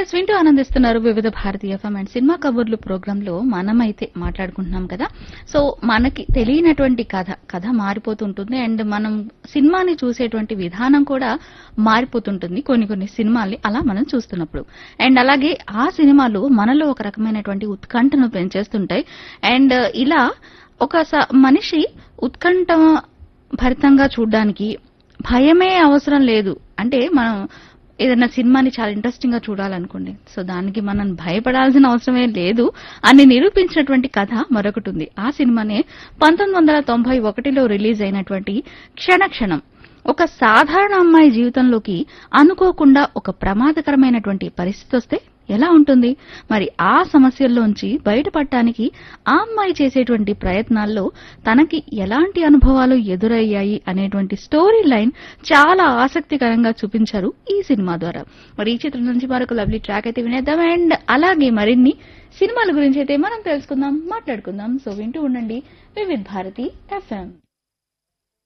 Yes వింటూ ఆనందిస్తున్నారు వివిధ భారతీయ ఎఫ్ఎం అండ్ సినిమా కబుర్లు ప్రోగ్రామ్ లో మనమైతే మాట్లాడుకుంటున్నాం కదా. సో మనకి తెలియనటువంటి కథ మారిపోతుంటుంది అండ్ మనం సినిమాని చూసేటువంటి విధానం కూడా మారిపోతుంటుంది కొన్ని సినిమాల్ని అలా మనం చూస్తున్నప్పుడు. అండ్ అలాగే ఆ సినిమాలు మనలో ఒక రకమైనటువంటి ఉత్కంఠను పెంచేస్తుంటాయి. అండ్ ఇలా ఒక మనిషి ఉత్కంఠ భరితంగా చూడడానికి భయమే అవసరం లేదు. అంటే మనం ఏదైనా సినిమాని చాలా ఇంట్రెస్టింగ్ గా చూడాలనుకోండి, సో దానికి మనం భయపడాల్సిన అవసరమే లేదు అని నిరూపించినటువంటి కథ మరొకటి ఉంది. ఆ సినిమానే 1991లో రిలీజ్ అయినటువంటి క్షణక్షణం. ఒక సాధారణ అమ్మాయి జీవితంలోకి అనుకోకుండా ఒక ప్రమాదకరమైనటువంటి పరిస్థితి వస్తే ఎలా ఉంటుంది మరి? ఆ సమస్యల్లోంచి బయటపడటానికి ఆ అమ్మాయి చేసేటువంటి ప్రయత్నాల్లో తనకి ఎలాంటి అనుభవాలు ఎదురయ్యాయి అనేటువంటి స్టోరీ లైన్ చాలా ఆసక్తికరంగా చూపించారు ఈ సినిమా ద్వారా. మరి ఈ చిత్రం నుంచి మరొక లవ్లీ ట్రాక్ అయితే వినేద్దాం అండ్ అలాగే మరిన్ని సినిమాల గురించి అయితే మనం తెలుసుకుందాం, మాట్లాడుకుందాం. సో వింటూ ఉండండి వివిధ భారతి ఎఫ్ఎం.